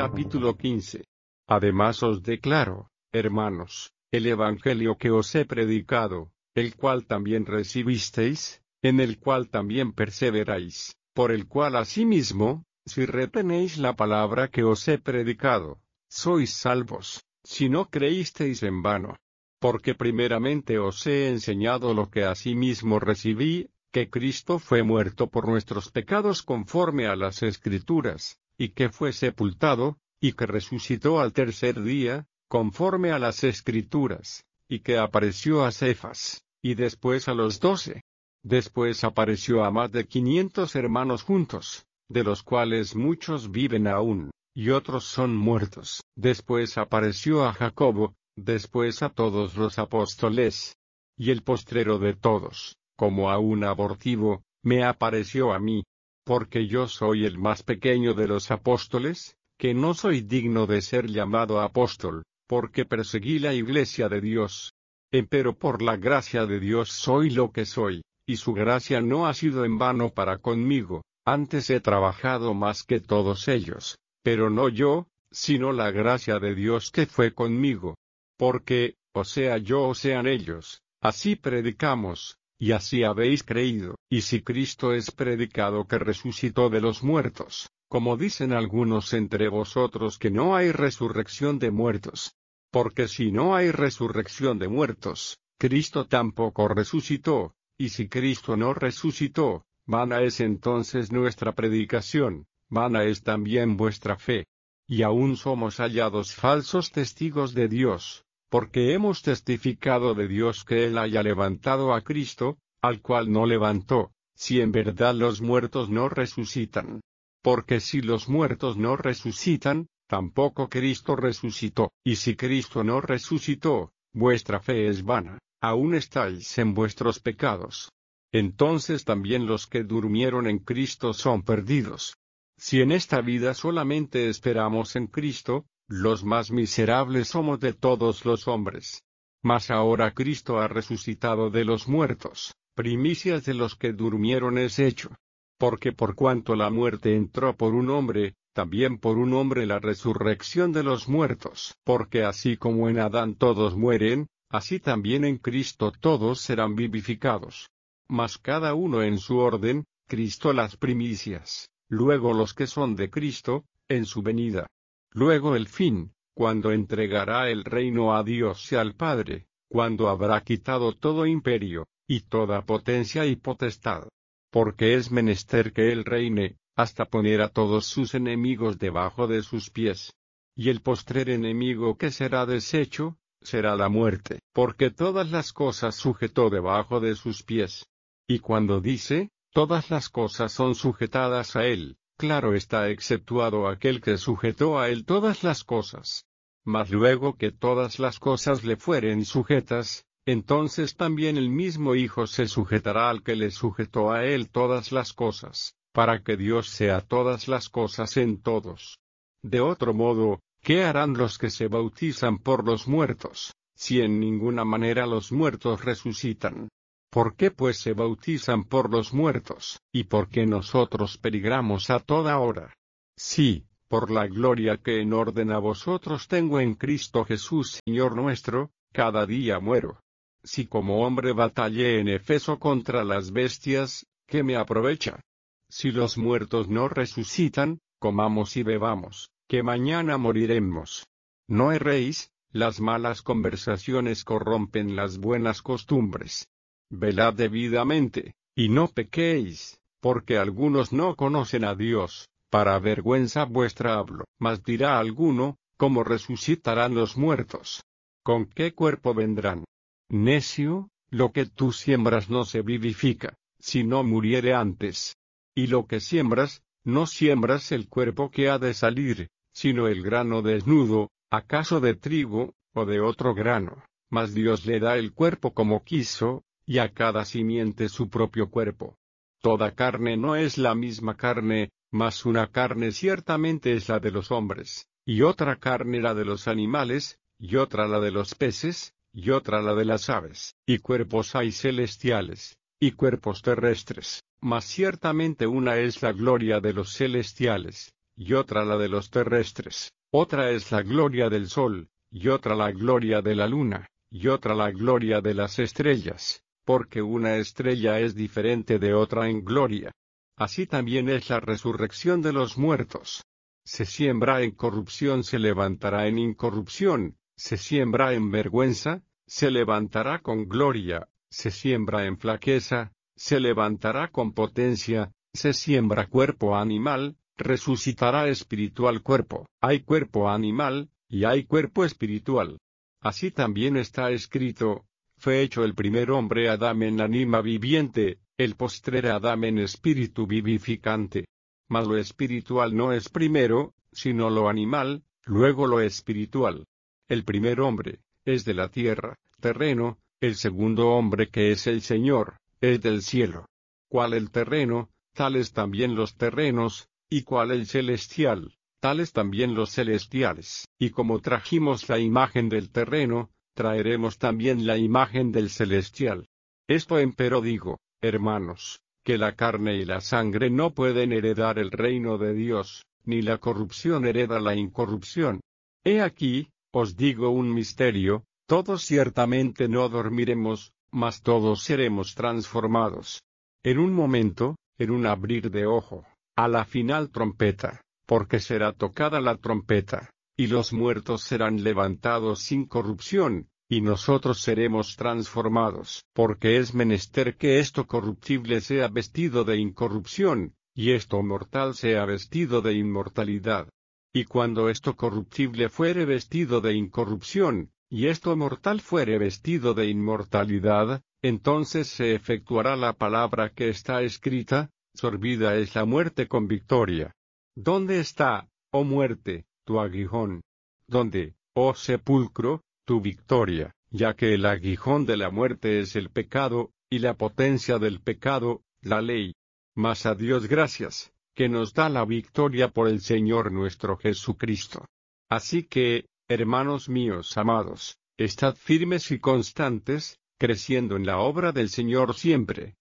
Capítulo 15. Además os declaro, hermanos, el evangelio que os he predicado, el cual también recibisteis, en el cual también perseveráis, por el cual asimismo, si retenéis la palabra que os he predicado, sois salvos, si no creísteis en vano. Porque primeramente os he enseñado lo que asimismo recibí, que Cristo fue muerto por nuestros pecados conforme a las Escrituras, y que fue sepultado, y que resucitó al tercer día, conforme a las Escrituras, y que apareció a Cefas, y después a los 12. Después apareció a más de 500 hermanos juntos, de los cuales muchos viven aún, y otros son muertos. Después apareció a Jacobo, después a todos los apóstoles. Y el postrero de todos, como a un abortivo, me apareció a mí. Porque yo soy el más pequeño de los apóstoles, que no soy digno de ser llamado apóstol, porque perseguí la iglesia de Dios. Empero por la gracia de Dios soy lo que soy, y su gracia no ha sido en vano para conmigo, antes he trabajado más que todos ellos, pero no yo, sino la gracia de Dios que fue conmigo. Porque, o sea yo o sean ellos, así predicamos, y así habéis creído. Y si Cristo es predicado que resucitó de los muertos, como dicen algunos entre vosotros que no hay resurrección de muertos. Porque si no hay resurrección de muertos, Cristo tampoco resucitó, y si Cristo no resucitó, vana es entonces nuestra predicación, vana es también vuestra fe. Y aún somos hallados falsos testigos de Dios, porque hemos testificado de Dios que Él haya levantado a Cristo, al cual no levantó, si en verdad los muertos no resucitan. Porque si los muertos no resucitan, tampoco Cristo resucitó. Y si Cristo no resucitó, vuestra fe es vana, aún estáis en vuestros pecados. Entonces también los que durmieron en Cristo son perdidos. Si en esta vida solamente esperamos en Cristo, los más miserables somos de todos los hombres. Mas ahora Cristo ha resucitado de los muertos, primicias de los que durmieron es hecho. Porque por cuanto la muerte entró por un hombre, también por un hombre la resurrección de los muertos. Porque así como en Adán todos mueren, así también en Cristo todos serán vivificados. Mas cada uno en su orden, Cristo las primicias, luego los que son de Cristo, en su venida. Luego el fin, cuando entregará el reino a Dios y al Padre, cuando habrá quitado todo imperio, y toda potencia y potestad. Porque es menester que Él reine, hasta poner a todos sus enemigos debajo de sus pies. Y el postrer enemigo que será deshecho, será la muerte. Porque todas las cosas sujetó debajo de sus pies. Y cuando dice, todas las cosas son sujetadas a Él, claro está exceptuado aquel que sujetó a Él todas las cosas. Mas luego que todas las cosas le fueren sujetas, entonces también el mismo Hijo se sujetará al que le sujetó a Él todas las cosas, para que Dios sea todas las cosas en todos. De otro modo, ¿qué harán los que se bautizan por los muertos, si en ninguna manera los muertos resucitan? ¿Por qué pues se bautizan por los muertos, y por qué nosotros peligramos a toda hora? Sí, por la gloria que en orden a vosotros tengo en Cristo Jesús Señor nuestro, cada día muero. Si como hombre batallé en Efeso contra las bestias, ¿qué me aprovecha? Si los muertos no resucitan, comamos y bebamos, que mañana moriremos. No erréis, las malas conversaciones corrompen las buenas costumbres. Velad debidamente, y no pequéis, porque algunos no conocen a Dios, para vergüenza vuestra hablo. Mas dirá alguno, ¿cómo resucitarán los muertos? ¿Con qué cuerpo vendrán? Necio, lo que tú siembras no se vivifica, si no muriere antes. Y lo que siembras, no siembras el cuerpo que ha de salir, sino el grano desnudo, acaso de trigo, o de otro grano. Mas Dios le da el cuerpo como quiso, y a cada simiente su propio cuerpo. Toda carne no es la misma carne, mas una carne ciertamente es la de los hombres, y otra carne la de los animales, y otra la de los peces, y otra la de las aves. Y cuerpos hay celestiales, y cuerpos terrestres, mas ciertamente una es la gloria de los celestiales, y otra la de los terrestres. Otra es la gloria del sol, y otra la gloria de la luna, y otra la gloria de las estrellas, porque una estrella es diferente de otra en gloria. Así también es la resurrección de los muertos. Se siembra en corrupción, se levantará en incorrupción, se siembra en vergüenza, se levantará con gloria, se siembra en flaqueza, se levantará con potencia, se siembra cuerpo animal, resucitará espiritual cuerpo. Hay cuerpo animal, y hay cuerpo espiritual. Así también está escrito: fue hecho el primer hombre Adán en ánima viviente, el postrer Adán en espíritu vivificante. Mas lo espiritual no es primero, sino lo animal, luego lo espiritual. El primer hombre es de la tierra, terreno; el segundo hombre, que es el Señor, es del cielo. Cual el terreno, tales también los terrenos, y cual el celestial, tales también los celestiales. Y como trajimos la imagen del terreno, traeremos también la imagen del celestial. Esto empero digo, hermanos, que la carne y la sangre no pueden heredar el reino de Dios, ni la corrupción hereda la incorrupción. He aquí, os digo un misterio: todos ciertamente no dormiremos, mas todos seremos transformados. En un momento, en un abrir de ojo, a la final trompeta, porque será tocada la trompeta, y los muertos serán levantados sin corrupción, y nosotros seremos transformados. Porque es menester que esto corruptible sea vestido de incorrupción, y esto mortal sea vestido de inmortalidad. Y cuando esto corruptible fuere vestido de incorrupción, y esto mortal fuere vestido de inmortalidad, entonces se efectuará la palabra que está escrita: sorbida es la muerte con victoria. ¿Dónde está, oh muerte, tu aguijón? ¿Dónde, oh sepulcro, tu victoria? Ya que el aguijón de la muerte es el pecado, y la potencia del pecado, la ley. Mas a Dios gracias, que nos da la victoria por el Señor nuestro Jesucristo. Así que, hermanos míos amados, estad firmes y constantes, creciendo en la obra del Señor siempre,